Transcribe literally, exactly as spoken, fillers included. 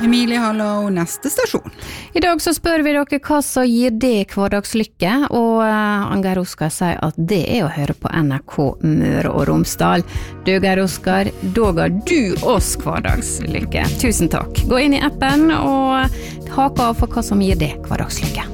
Emilie, hallo, neste stasjon. I dag så spør vi dere hva som gir det hverdagslykke, og uh, Geir Oskar sier at det er å høre på N R K Møre og Romsdal. Du, Geir Oskar, da ga du oss hverdagslykke. Tusen takk. Gå inn i appen og hake av for hva som gir det hverdagslykke.